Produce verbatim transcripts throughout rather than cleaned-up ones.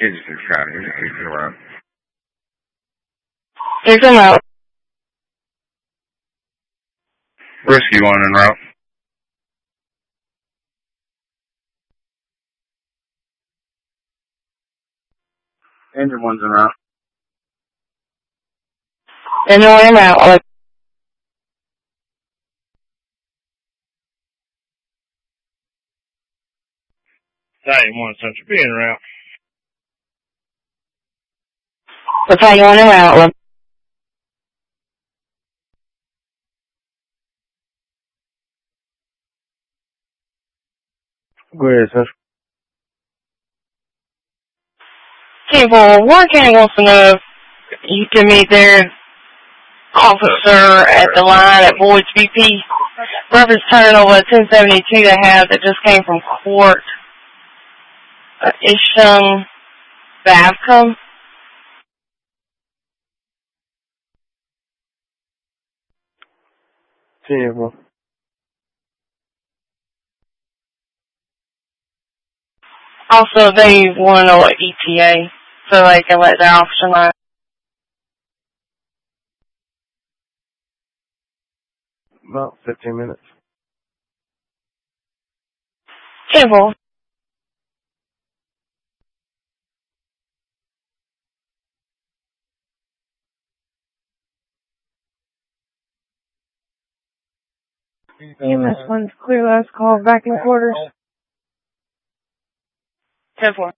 eighty-six County, eighty-six around. Six en route. Rescue one en route. Engine one's en route. Engine one en route. Battalion one, Central B en route. Battalion one en route. Go ahead, Central. Okay, well, Warren County wants to know if you can meet their officer at the line at Boyd's B P. Reference terminal was ten seventy-two they have that just came from court. Uh, Isham Babcom. Ten, Also, they want to know what E T A, so they can let their officer know. About fifteen minutes. Careful. E M S one's clear, last call, back in quarters. ten four.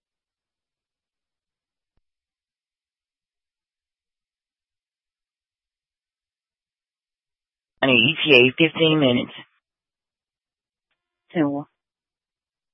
I need E T A fifteen minutes. ten one.